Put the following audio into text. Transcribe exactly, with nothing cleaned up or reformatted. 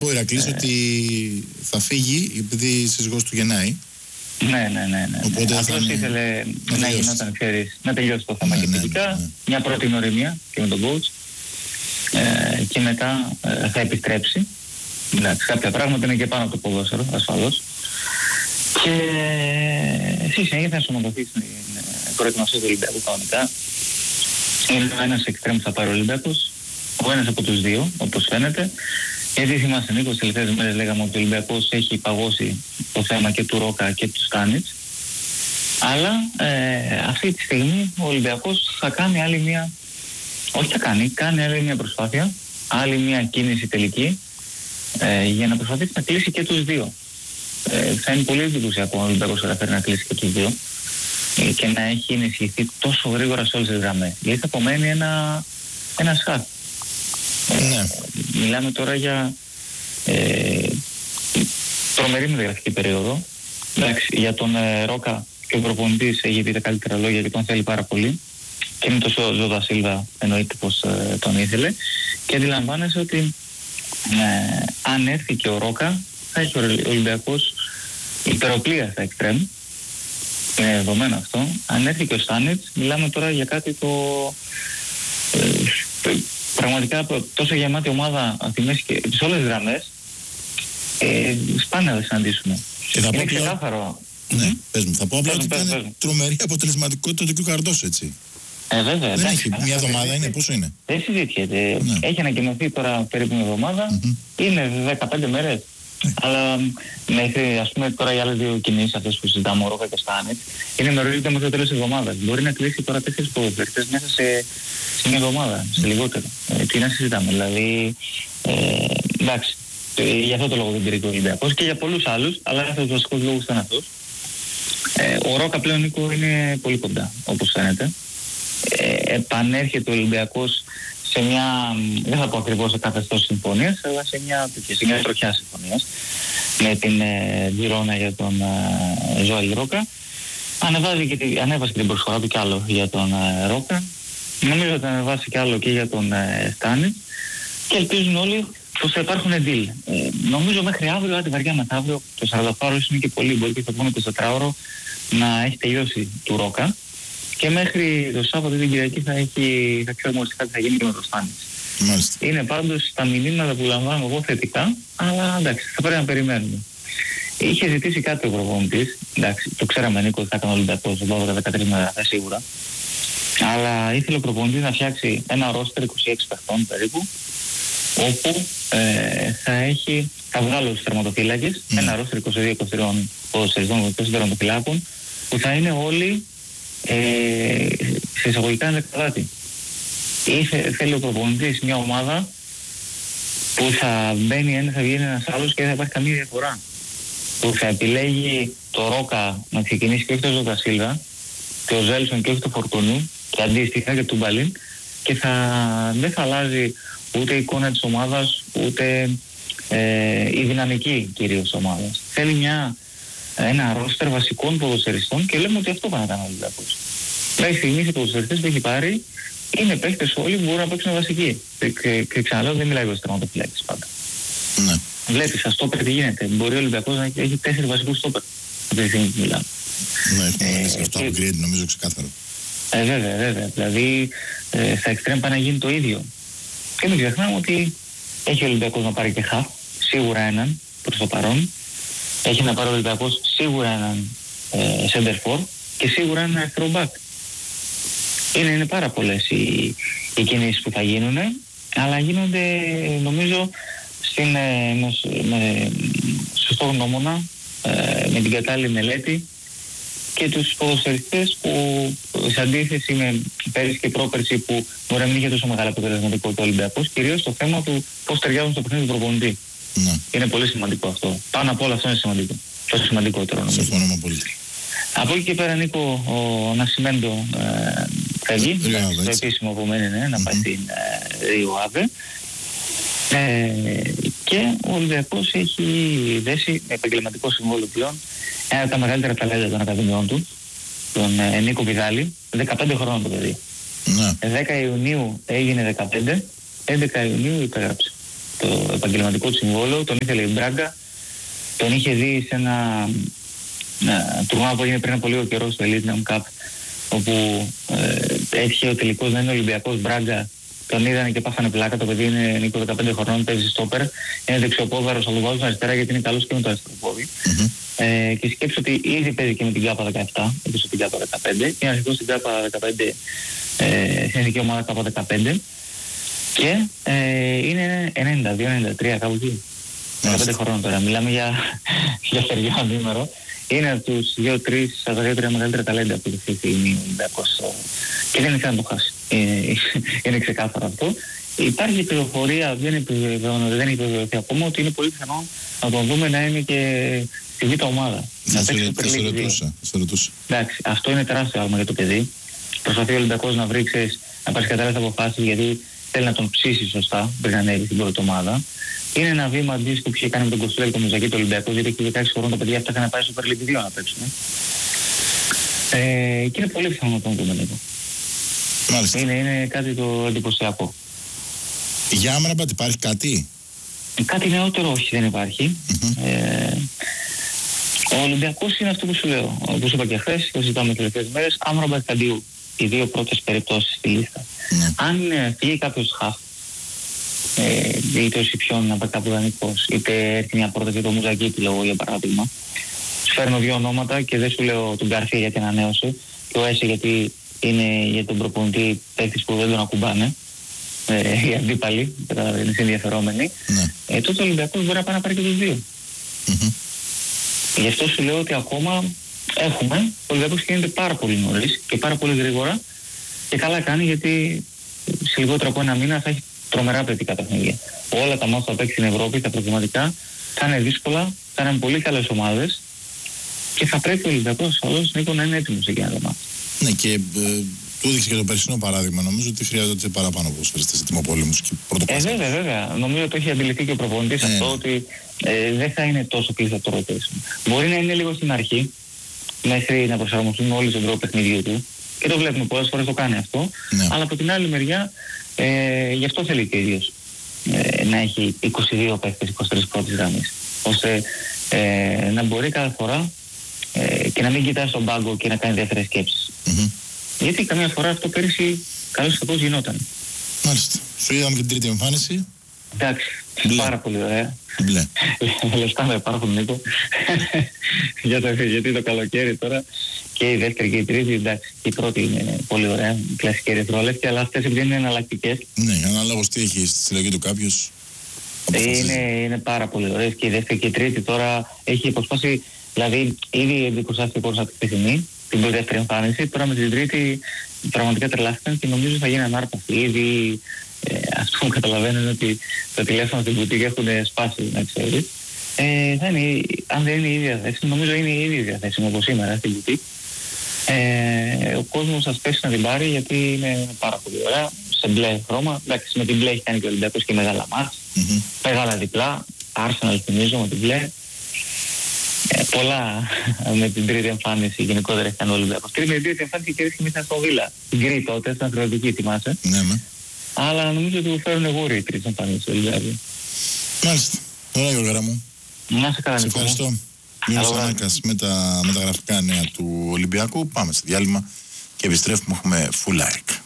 Ο Ηρακλής ε, ότι θα φύγει επειδή σύζυγός του γεννάει. Ναι, ναι, ναι. ναι. Οπότε απλώς είναι... ήθελε να, να γινόταν, ξέρεις, να τελειώσει το θέμα ναι, και φυσικά. Ναι, ναι, ναι. Μια πρώτη γνωριμία και με τον coach. Ε, και μετά ε, θα επιστρέψει. Εντάξει, κάποια πράγματα είναι και πάνω από το ποδόσφαιρο, ασφαλώς. Και στη συνέχεια θα ενσωματωθεί στην προετοιμασία του Ολυμπιακού κανονικά. Είναι ο ένας εξτρέμ που θα πάρει ο Ολυμπιακός, ο ένας από τους δύο, όπως φαίνεται. Γιατί θυμάστε, Νίκο, τις τελευταίες μέρες λέγαμε ότι ο Ολυμπιακός έχει παγώσει το θέμα και του Ρόκα και του Στάνιτς. Αλλά ε, αυτή τη στιγμή ο Ολυμπιακός θα κάνει άλλη μια, όχι θα κάνει, κάνει άλλη μια προσπάθεια, άλλη μια κίνηση τελική, ε, για να προσπαθήσει να κλείσει και τους δύο. Ε, θα είναι πολύ εντυπωσιακό ο Ολυμπιακός καταφέρει να κλείσει και τους δύο ε, και να έχει ενισχυθεί τόσο γρήγορα σε όλες τις γραμμές. Γιατί θα απομένει ένα, ένα σχάτ. Ναι. Ε, μιλάμε τώρα για ε, τρομερή μεταγραφική περίοδο. Εντάξει, για τον ε, Ρόκα και ο προπονητής έχει πει τα καλύτερα λόγια και τον θέλει πάρα πολύ. Και με τον Ζωδα Σίλβα εννοείται πως ε, τον ήθελε. Και αντιλαμβάνεσαι ότι ε, αν έρθει και ο Ρόκα θα έχει ο Ολυμπιακός υπεροπλία στα εξτρέμ. Είναι δεδομένο αυτό. Αν έρθει και ο Στάνιτς, μιλάμε τώρα για κάτι το ε, πραγματικά τόσο γεμάτη ομάδα από τη μέση και σε όλες τις γραμμές ε, σπάνια θα συναντήσουμε. Είναι ξεκάθαρο. Ναι, mm. πες μου. Θα πω απλά ότι ήταν τρομερή αποτελεσματικότητα του Νίκου Καρδός, έτσι. Ε, βέβαια. Δεν έχει μια εβδομάδα, είναι, πόσο είναι. Δεν συζητιέται. Ναι. Έχει ανακοινωθεί τώρα περίπου μια εβδομάδα. Mm-hmm. Είναι δεκαπέντε μέρες. Mm. Αλλά μέχρι, ας πούμε, τώρα οι άλλες δύο κινήσεις αυτές που συζητάμε, ο Ρόκα και ο Στάνιτς, είναι μερίζονται μέχρι το τέλος της εβδομάδας. Μπορεί να κλείσει τώρα τέσσερις ποδοσφαιριστές μέσα σε, σε μια εβδομάδα, σε λιγότερο. Ε, τι να συζητάμε, δηλαδή. Ε, εντάξει, ε, για αυτό το λόγο δεν πήρε ο Ολυμπιακός και για πολλούς άλλους, αλλά ένας από τους βασικούς λόγους ήταν αυτός. Ε, ο Ρόκα πλέον, Νίκο, είναι πολύ κοντά, όπως φαίνεται. Ε, επανέρχεται ο Ολυμπιακός σε μια, δεν θα πω ακριβώς σε καθεστώς συμφωνίας, αλλά σε μια, σε μια τροχιά συμφωνίας με την ε, Τζιρόνα για τον ε, Ζωέλ Ρόκα. Ανεβάζει και, ανέβασε και την προσφορά του κι άλλο για τον ε, Ρόκα. Νομίζω ότι ανεβάσει κι άλλο και για τον ε, Στάνιτς. Και ελπίζουν όλοι πως θα υπάρχουν deal. Ε, νομίζω μέχρι αύριο, άντε βαριά μεθαύριο, το σαρανταοκτώ είναι και πολύ, μπορεί και το επόμενο εικοσιτετράωρο να έχει τελειώσει του Ρόκα. Και μέχρι το Σάββατο την Κυριακή θα, έχει, θα ξέρουμε ότι θα γίνει και με το Στάνιτς. Είναι πάντως τα μηνύματα που λαμβάνω εγώ θετικά, αλλά εντάξει, θα πρέπει να περιμένουμε. Είχε ζητήσει κάτι ο προπονητής, εντάξει, το ξέραμε, Νίκο, θα έκανε ο Ολυμπιακός δώδεκα δεκατρείς μεταγραφές σίγουρα. Αλλά ήθελε ο προπονητής να φτιάξει ένα ρόστερ είκοσι έξι παιχτών περίπου, όπου ε, θα έχει, θα βγάλω τους τερματοφύλακες, mm. ένα ρόστερ είκοσι δύο είκοσι τρία ποδοσφαιριστών, είκοσι τερματοφυλάκων, που θα είναι όλοι Ε, σε εισαγωγικά ενδεκαδάτη. Ή θέλει ο προπονητής μια ομάδα που θα μπαίνει ένας, θα βγαίνει ένας άλλος και δεν θα υπάρχει καμία διαφορά. Που θα επιλέγει το Ρόκα να ξεκινήσει και όχι το Ζωδα Σίλβα και ο Ζέλσον και όχι το Φορτούνι και αντίστοιχα και του Μπαλίν, και θα, δεν θα αλλάζει ούτε η εικόνα της ομάδας ούτε ε, η δυναμική κυρίως της ομάδας. Θέλει μια ένα ρόστερ βασικών ποδοσφαιριστών και λέμε ότι αυτό πάει να κάνει ο Ολυμπιακός. Μέχρι στιγμής οι ποδοσφαιριστές που έχει πάρει είναι παίκτες όλοι που μπορούν να παίξουν βασικοί. Και, και ξαναλέω, δεν μιλάει για τερματοφυλάκες πάντα. Ναι. Βλέπεις, στα στόπερ τι γίνεται. Μπορεί ο Ολυμπιακός να έχει τέσσερις βασικούς στόπερ. Αυτή τη στιγμή που μιλάμε. Ναι, έχουμε ε, αυτό upgrade, νομίζω ξεκάθαρο. Ε, βέβαια, βέβαια. Δηλαδή ε, στα εξτρέμ πάει να γίνει το ίδιο. Και μην ξεχνάμε ότι έχει ο Ολυμπιακός να πάρει και χαφ, σίγουρα έναν προς το παρόν. Έχει να πάρει ο Ολυμπιακός σίγουρα έναν ε, center for και σίγουρα έναν αριστερό back. Είναι, είναι πάρα πολλές οι, οι κινήσεις που θα γίνουν, αλλά γίνονται νομίζω στην, ε, με, με σωστό γνώμονα, ε, με την κατάλληλη μελέτη και τους ποδοσφαιριστές που σε αντίθεση με πέρυσι και πρόπερσι που μπορεί να μην είχε τόσο μεγάλο αποτελεσματικό το Ολυμπιακός, κυρίως το θέμα του πώς ταιριάζουν στο παιχνίδι του προπονητή. Ναι. Είναι πολύ σημαντικό αυτό. Πάνω απ' όλα αυτό είναι σημαντικό. Το σημαντικότερο νομίζω. Συμφωνούμε πολύ. Από εκεί και πέρα, Νίκο, ο Νασιμέντο ε, φεύγει. Το επίσημο που μένει είναι να mm-hmm. πάει στην Ρίο Αβε. Ε, και ο Ολυμπιακός έχει δέσει με επαγγελματικό συμβόλαιο πλέον ένα από τα μεγαλύτερα ταλέντα των ακαδημιών του, τον ε, Νίκο Πιδάλη, δεκαπέντε χρόνων το παιδί. Ναι. δέκα Ιουνίου έγινε δεκαπέντε, έντεκα Ιουνίου υπέγραψε. το επαγγελματικό του συμβόλαιο, τον ήθελε η Μπράγκα, τον είχε δει σε ένα, ένα τουρνουά που έγινε πριν από λίγο καιρό στο Elysium Cup, όπου ε, έτυχε ο τελικός να είναι Ολυμπιακός Μπράγκα. Τον είδανε και πάθανε πλάκα. Το παιδί είναι Νίκο δεκαπέντε χρονών, παίζει στόπερ. Είναι δεξιοπόδαρος, αλλά το βάζουν αριστερά γιατί είναι καλός και με το αριστερό πόδι. Mm-hmm. Ε, και σκέψου ότι ήδη παίζει και με την ΚΑΠΑ δεκαεπτά, έπαιζε την ΚΑΠΑ δεκαπέντε. Είναι αρχικός στην ΚΑΠΑ δεκαπέντε, ε, στην εθνική ομάδα ΚΑΠΑ δεκαπέντε. Και ε, είναι ενενήντα δύο ενενήντα τρία κάπου εκεί. δεκαπέντε χρονών τώρα. Μιλάμε για, για στεριό αντίμερο. Είναι από τους δύο τρεις, από τα δύο τρία μεγαλύτερα ταλέντα που αυτή τη στιγμή ο Ολυμπιακός. Και δεν ήθελε να το χάσει. Είναι, είναι ξεκάθαρο αυτό. Υπάρχει πληροφορία, δεν έχει επιβεβαιωθεί ακόμα, ότι είναι πολύ πιθανό να τον δούμε να είναι και στη β' ομάδα. Να σε ρωτούσα. Εντάξει, αυτό είναι τεράστιο άλμα για το παιδί. Προσπαθεί ο Ολυμπιακός να βρει, ξέρεις, να πάρει κατάλληλες αποφάσεις, γιατί θέλει να τον ψήσει σωστά πριν ανέβει στην πρώτη ομάδα. Είναι ένα βήμα αντίστοιχο που είχε κάνει με τον Κοστούλα και τον Μουζακή του Ολυμπιακού, γιατί και δεκαέξι χρονών τα παιδιά αυτά είχαν πάει στο Super League δύο να παίξουν. Ε, και είναι πολύ πιθανό να τον δούμε λίγο. Είναι, είναι κάτι το εντυπωσιακό. Για Άμραμπατ υπάρχει κάτι? Κάτι νεότερο όχι, δεν υπάρχει. Mm-hmm. Ε, ο Ολυμπιακός είναι αυτό που σου λέω. Όπως είπα και χθες, το συζητάμε τις τελευταίες μέρες, Άμραμπατ Καντίου. Οι δύο πρώτες περιπτώσεις στη λίστα. Mm. Αν ε, φύγει κάποιος χαφ, ε, είτε ο Σιψιόν να πάει κάπου δανεικός, είτε έρθει μια πρόταση για το Μουζακί, λόγω για παράδειγμα, σου φέρνω δύο ονόματα και δεν σου λέω τον Γκαρσία γιατί ανανέωσε και ο Έσε γιατί είναι για τον προπονητή παίκτης που δεν τον ακουμπάνε, ε, οι αντίπαλοι, είναι ενδιαφερόμενοι. Mm. Ε, τότε ο Ολυμπιακός μπορεί να πάει να πάρει και τους δύο. Mm-hmm. Γι' αυτό σου λέω ότι ακόμα έχουμε, ο Ολυμπιακός κινείται πάρα πολύ νωρίς και πάρα πολύ γρήγορα και καλά κάνει, γιατί σε λιγότερο από ένα μήνα θα έχει τρομερά παικτικά παιχνίδια. Όλα τα μάτια θα παίξει στην Ευρώπη, τα προγραμματικά θα είναι δύσκολα, θα είναι πολύ καλές ομάδες και θα πρέπει ο Ολυμπιακός όλος Νίκο να είναι έτοιμος εκεί να μάθει. Ναι, και ε, του έδειξε και το περσινό παράδειγμα. Νομίζω ότι χρειάζονται παραπάνω ποδοσφαιριστές σε τιμοπόλεμους και πρωτοπαθές. Ε, βέβαια, βέβαια. Νομίζω ότι έχει αντιληφθεί και ο προπονητής ε, αυτό, ότι ε, δεν θα είναι τόσο κλειστό το rotation. Μπορεί να είναι λίγο στην αρχή, μέχρι να προσαρμοστούν όλοι στον τρόπο παιχνιδιού του. Και το βλέπουμε πολλές φορές το κάνει αυτό. Ναι. Αλλά από την άλλη μεριά, ε, γι' αυτό θέλει και ο ίδιος ε, να έχει είκοσι δύο παίκτες, είκοσι τρεις πρώτης γραμμής. Ώστε ε, να μπορεί κάθε φορά ε, και να μην κοιτάει στον πάγκο και να κάνει δεύτερες σκέψεις. Mm-hmm. Γιατί καμιά φορά αυτό πέρυσι καλώς και πώς γινόταν. Μάλιστα. Σου είδαμε και την τρίτη εμφάνιση. Εντάξει. Μπλε. Πάρα πολύ ωραία. Μπλε. Λεφτά να υπάρχουν, Νίκο. Για το, γιατί το καλοκαίρι τώρα και η δεύτερη και η τρίτη, εντάξει, και η πρώτη είναι πολύ ωραία, κλασική ερυθρόλευκη, αλλά αυτές επειδή είναι εναλλακτικές. Ναι, ανάλογος τι έχει στη συλλογή του κάποιος. Είναι, είναι πάρα πολύ ωραίες και η δεύτερη και η τρίτη τώρα έχει υποσπάσει, δηλαδή ήδη εντυπωσιάστηκε ο κόσμος από τη χθεσινή, την δεύτερη εμφάνιση, τώρα με την τρίτη πραγματικά τρελάθηκαν και νομίζω θα γίνει ανάρπαστη. Ήδη ε, αυτό που καταλαβαίνω είναι ότι τα τηλέφωνα στην μπουτίκ έχουν σπάσει, να ξέρεις. Ε, θα είναι, αν δεν είναι η ίδια θέση, νομίζω είναι η ίδια διαθέσιμη όπως σήμερα στην μπουτίκ. Ε, ο κόσμος θα σπέσει να την πάρει γιατί είναι πάρα πολύ ωραία, σε μπλε χρώμα. Εντάξει, με την μπλε έχει κάνει και ο Ολυμπιακός και μεγάλα μάτς, mm-hmm. μεγάλα διπλά, Arsenal θυμίζω με την μπλε. Ε, πολλά με την τρίτη εμφάνιση γενικότερα έχει κάνει ο Ολυμπιακός. Και με την τρίτη εμφάνιση και ρίχνει μέσα στο Βίλα. Την Γκρι τότε, στην ακροατική, θυμάσαι. Ναι, με. Αλλά νομίζω ότι μου φέρουν εγώ οι τρεις εμφάνισεις του Ολυμπιακού. Μάλιστα. Ωραία, Γιώργαρα μου. Να σε καλά, σε ευχαριστώ. Γιώργος Ανάκας με τα, με τα γραφικά νέα του Ολυμπιακού. Πάμε σε διάλειμμα και επιστρέφουμε. Έχουμε full like.